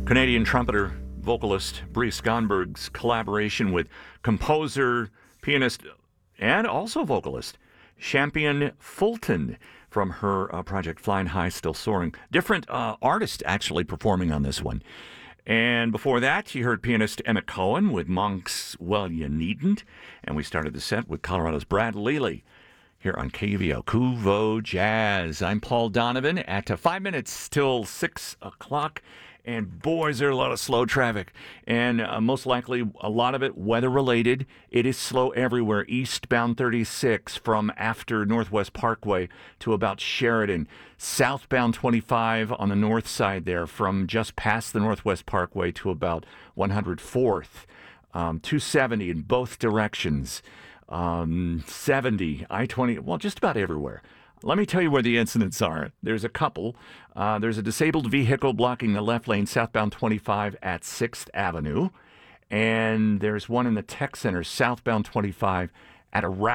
Canadian trumpeter, vocalist Bree Skonberg's collaboration with composer, pianist, and also vocalist Champion Fulton from her project Flying High, Still Soaring. Different artists actually performing on this one. And before that, you heard pianist Emmett Cohen with Monk's Well You Needn't. And we started the set with Colorado's Brad Lely here on KUVO Kuvo Jazz. I'm Paul Donovan at 5 minutes till 6 o'clock. And boy, is there a lot of slow traffic. And most likely, a lot of it weather-related. It is slow everywhere. Eastbound 36 from after Northwest Parkway to about Sheridan. Southbound 25 on the north side there from just past the Northwest Parkway to about 104th. 270 in both directions. 70, I-20, well, just about everywhere. Let me tell you where the incidents are. There's a couple. There's a disabled vehicle blocking the left lane southbound 25 at 6th Avenue. And there's one in the Tech Center southbound 25 at a